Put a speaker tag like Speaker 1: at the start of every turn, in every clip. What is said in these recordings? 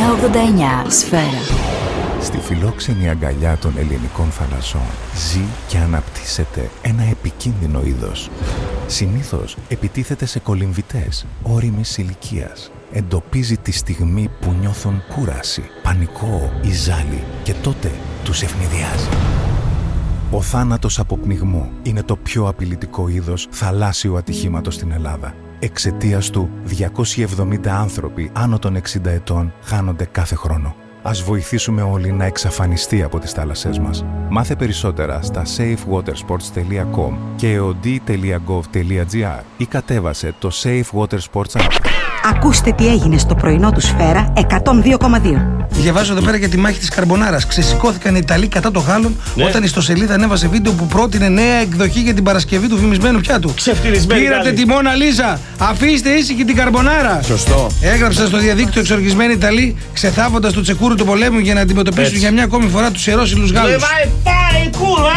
Speaker 1: 89 Σφαίρα.
Speaker 2: Στη φιλόξενη αγκαλιά των ελληνικών θαλασσών ζει και αναπτύσσεται ένα επικίνδυνο είδος. Συνήθως επιτίθεται σε κολυμβητές ώριμης ηλικίας. Εντοπίζει τη στιγμή που νιώθουν κούραση, πανικό ή ζάλι και τότε τους ευνηδιάζει. Ο θάνατος από πνιγμό είναι το πιο απειλητικό είδος θαλάσσιου ατυχήματος στην Ελλάδα. Εξαιτίας του, 270 άνθρωποι άνω των 60 ετών χάνονται κάθε χρόνο. Ας βοηθήσουμε όλοι να εξαφανιστεί από τις θάλασσές μας. Μάθε περισσότερα στα safewatersports.com και eod.gov.gr ή κατέβασε το Safe Water Sports App.
Speaker 3: Ακούστε τι έγινε στο πρωινό του Σφαίρα 102,2.
Speaker 4: Διαβάζω εδώ πέρα για τη μάχη της Καρμπονάρας. Ξεσηκώθηκαν οι Ιταλοί κατά των Γάλλων όταν η ιστοσελίδα ανέβασε βίντεο που πρότεινε νέα εκδοχή για την Παρασκευή του φημισμένου πιάτου.
Speaker 5: Ξεφτυλισμένη.
Speaker 4: Πήρατε τη Μόνα Λίζα. Αφήστε ήσυχη την Καρμπονάρα.
Speaker 5: Σωστό.
Speaker 4: Έγραψαν στο διαδίκτυο εξοργισμένοι Ιταλοί, ξεθάβοντας του τσεκούρου του πολέμου για να αντιμετωπίσουν για μια ακόμη φορά τους ιερόσιλους Γάλλους.
Speaker 5: Vaffanculo!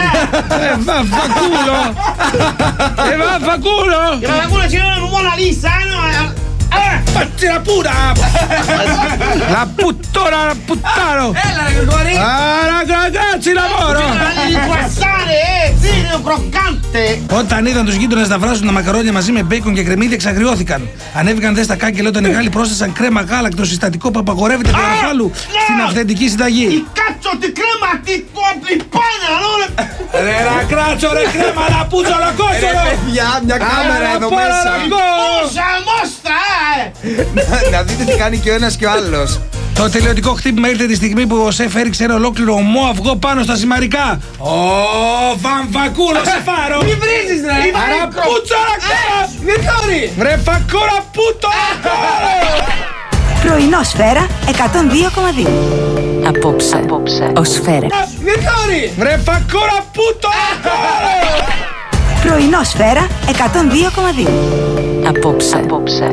Speaker 4: Vaffanculo!
Speaker 5: C'era una lista,
Speaker 4: Facci la pura! La puttana, puttano!
Speaker 5: Gregori!
Speaker 4: Ragazzi, lavoro!
Speaker 5: Devi passare, zio croccante!
Speaker 4: Όταν είδαν τους γείτονες να βράζουν τα μακαρόνια μαζί με μπέικον και κρεμμύδι, εξαγριώθηκαν. Ανέβηκαν δε στα κάγκελα όταν οι Γάλλοι πρόσθεσαν κρέμα γάλακτο συστατικό που απαγορεύεται περί στην αυθεντική συνταγή.
Speaker 5: Il cazzo di crema ti togli pane, allora!
Speaker 4: Ρε ραγκράτσο, ρε κρέμα, να πούτσο, να κότσολο!
Speaker 6: Παιδιά, μια κάμερα εδώ μέσα.
Speaker 5: Cosa mostra,
Speaker 6: Να δείτε τι κάνει και ο ένας και ο άλλος.
Speaker 4: Το τελειωτικό χτύπημα ήρθε τη στιγμή που ο Σεφ έριξε ένα ολόκληρο ομό αυγό πάνω στα σημαρικά. Ω, βαμβακούλο σε φάρο!
Speaker 5: Mi βρίζεις, ρε!
Speaker 4: Αραπούτσο,
Speaker 5: Γρηγόρη!
Speaker 4: Βρε φακούρα πούτο!
Speaker 3: Πρωινό Σφαίρα 102,2.
Speaker 1: Απόψε ο Σφαίρα.
Speaker 5: Γρηγόρη!
Speaker 4: Βρε φακούρα πούτο!
Speaker 3: Πρωινό Σφαίρα 102,2.
Speaker 1: Απόψε